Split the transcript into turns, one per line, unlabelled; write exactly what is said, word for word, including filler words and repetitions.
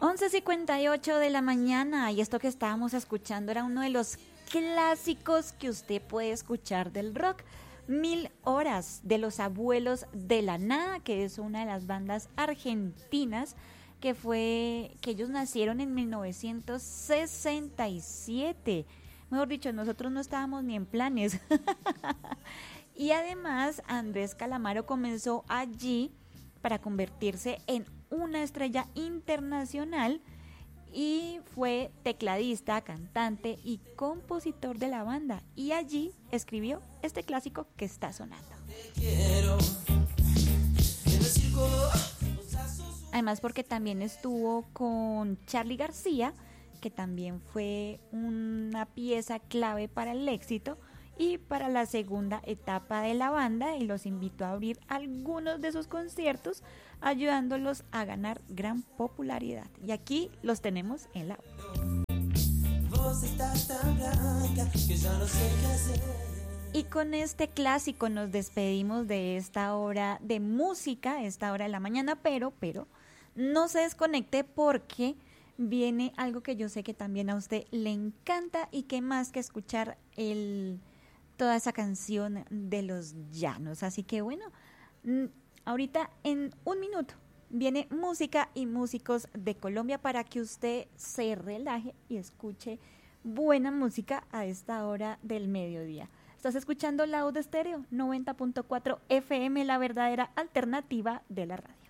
once cincuenta y ocho de la mañana, y esto que estábamos escuchando era uno de los clásicos que usted puede escuchar del rock. Mil horas de los Abuelos de la Nada, que es una de las bandas argentinas que fue que ellos nacieron en mil novecientos sesenta y siete. Mejor dicho, nosotros no estábamos ni en planes. Y además Andrés Calamaro comenzó allí para convertirse en una estrella internacional y fue tecladista, cantante y compositor de la banda, y allí escribió este clásico que está sonando. Además porque también estuvo con Charly García, que también fue una pieza clave para el éxito y para la segunda etapa de la banda, y los invitó a abrir algunos de sus conciertos, ayudándolos a ganar gran popularidad. Y aquí los tenemos en la... Vos estás tan blanca que ya no sé qué hacer. Y con este clásico nos despedimos de esta hora de música, esta hora de la mañana, pero, pero, no se desconecte porque viene algo que yo sé que también a usted le encanta, y que más que escuchar el... toda esa canción de los llanos. Así que bueno, ahorita en un minuto viene música y músicos de Colombia para que usted se relaje y escuche buena música a esta hora del mediodía. Estás escuchando Laúd Estéreo noventa punto cuatro F M, la verdadera alternativa de la radio.